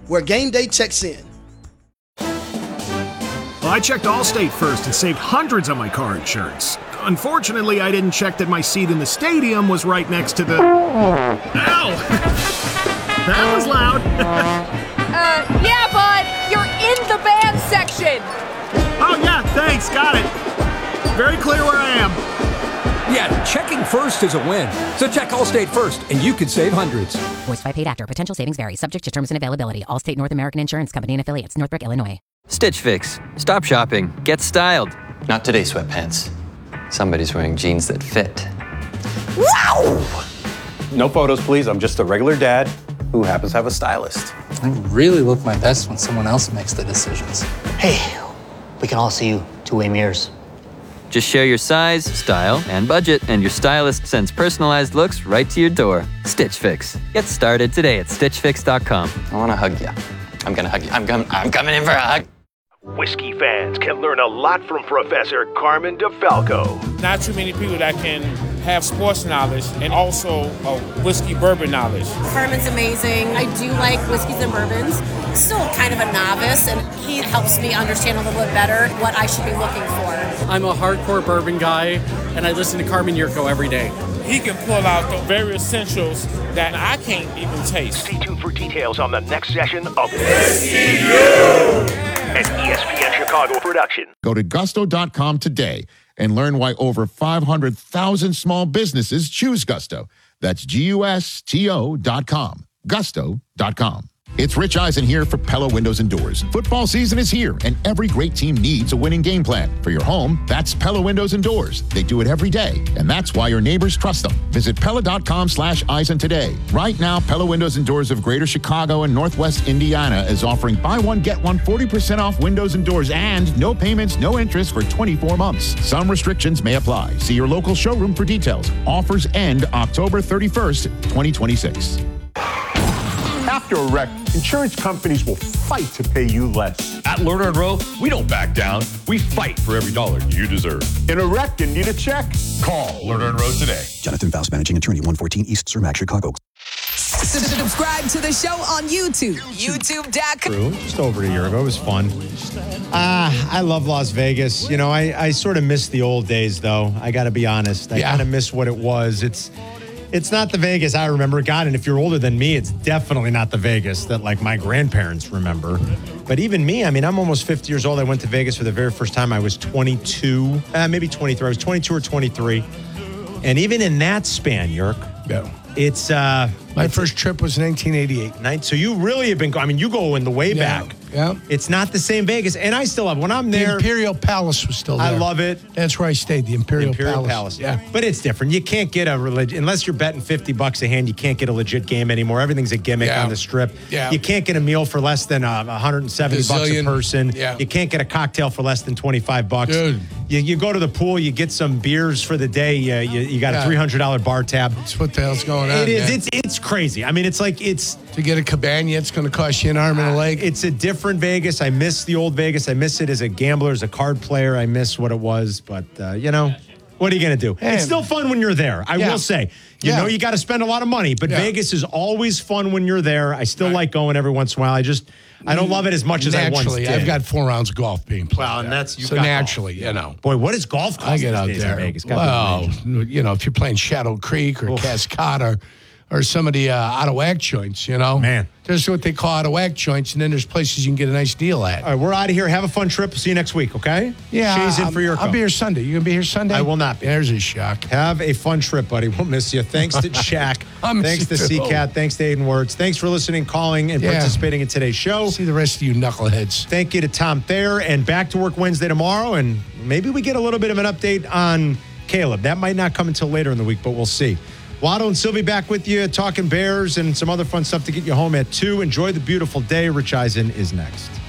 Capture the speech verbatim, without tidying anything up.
where game day checks in. Well, I checked Allstate first and saved hundreds on my car insurance. Unfortunately, I didn't check that my seat in the stadium was right next to the... Ow! That was loud. uh, yeah, bud, you're in the band section. Oh, yeah, thanks, got it. Very clear where I am. Yeah, checking first is a win. So check Allstate first, and you could save hundreds. Voiced by paid actor. Potential savings vary. Subject to terms and availability. Allstate North American Insurance Company and affiliates. Northbrook, Illinois. Stitch Fix. Stop shopping. Get styled. Not today, sweatpants. Somebody's wearing jeans that fit. Wow! No photos, please. I'm just a regular dad who happens to have a stylist. I really look my best when someone else makes the decisions. Hey, we can all see you two-way mirrors. Just share your size, style, and budget, and your stylist sends personalized looks right to your door. Stitch Fix. Get started today at stitch fix dot com. I want to hug you. I'm going to hug you. I'm, com- I'm coming in for a hug. Whiskey fans can learn a lot from Professor Carmen DeFalco. Not too many people that can have sports knowledge and also a whiskey bourbon knowledge. Carmen's amazing. I do like whiskeys and bourbons. Still kind of a novice, and he helps me understand a little bit better what I should be looking for. I'm a hardcore bourbon guy, and I listen to Carmen Yurko every day. He can pull out the very essentials that I can't even taste. Stay tuned for details on the next session of Whiskey U, an E S P N Chicago production. Go to gusto dot com today and learn why over five hundred thousand small businesses choose Gusto. That's G U S T O dot com. gusto dot com. It's Rich Eisen here for Pella Windows and Doors. Football season is here, and every great team needs a winning game plan. For your home, that's Pella Windows and Doors. They do it every day, and that's why your neighbors trust them. Visit Pella dot com slash Eisen today. Right now, Pella Windows and Doors of Greater Chicago and Northwest Indiana is offering buy one, get one forty percent off windows and doors and no payments, no interest for twenty-four months. Some restrictions may apply. See your local showroom for details. Offers end October thirty-first, twenty twenty-six. After a wreck, insurance companies will fight to pay you less. At Lerner and Rowe, we don't back down. We fight for every dollar you deserve. In a wreck and need a check? Call Lerner and Rowe today. Jonathan Faust, managing attorney, one fourteen East Cermak, Chicago. Subscribe to the show on YouTube. YouTube dot com. Just over a year ago. It was fun. Ah, uh, I love Las Vegas. You know, I, I sort of miss the old days, though. I got to be honest. I yeah. kind of miss what it was. It's... It's not the Vegas I remember. God, and if you're older than me, it's definitely not the Vegas that, like, my grandparents remember. But even me, I mean, I'm almost fifty years old. I went to Vegas for the very first time. I was twenty-two, uh, maybe twenty-three. I was twenty-two or twenty-three. And even in that span, Yerk, yeah. it's... Uh, my it's, first trip was nineteen eighty-eight. Night, so you really have been... I mean, you go in the way yeah. back. Yeah. It's not the same Vegas. And I still have... When I'm there... The Imperial Palace was still there. I love it. That's where I stayed, the Imperial, the Imperial Palace. Palace. Yeah. But it's different. You can't get a religion... Unless you're betting fifty bucks a hand, you can't get a legit game anymore. Everything's a gimmick yeah. on the strip. Yeah. You can't get a meal for less than uh, one hundred seventy bucks a person. Yeah. You can't get a cocktail for less than twenty-five bucks. Dude. You, you go to the pool, you get some beers for the day. You, you, you got yeah. a three hundred dollars bar tab. That's what the hell's going on, It is. Man. It's it's crazy. I mean, it's like it's... To get a cabana, it's going to cost you an arm and a leg. It's a different Vegas. I miss the old Vegas. I miss it as a gambler, as a card player. I miss what it was. But, uh, you know, what are you going to do? Hey, it's still fun when you're there. I yeah. will say. You yeah. know you got to spend a lot of money, but yeah. Vegas is always fun when you're there. I still right. like going every once in a while. I just... I don't love it as much as I once did. I've got four rounds of golf being played. Well, and that's so naturally, golf. you know. Boy, what is golf cost I get out these days there. in Vegas? Well, you know, if you're playing Shadow Creek or Oof. Cascada or some of the uh, out of whack joints, you know, man, there's what they call out of whack joints, and then there's places you can get a nice deal at. All right, we're out of here. Have a fun trip. See you next week. Okay? Yeah, Shay's in for your. I'll be here Sunday. You gonna be here Sunday? I will not be. There's a shock. Have a fun trip, buddy. We'll miss you. Thanks to Shaq. Thanks to C Cat. Thanks to Aiden Words. Thanks for listening, calling, and yeah. participating in today's show. See the rest of you knuckleheads. Thank you to Tom Thayer, and back to work Wednesday tomorrow, and maybe we get a little bit of an update on Caleb. That might not come until later in the week, but we'll see. Waddle and Sylvie back with you, talking Bears and some other fun stuff to get you home at two. Enjoy the beautiful day. Rich Eisen is next.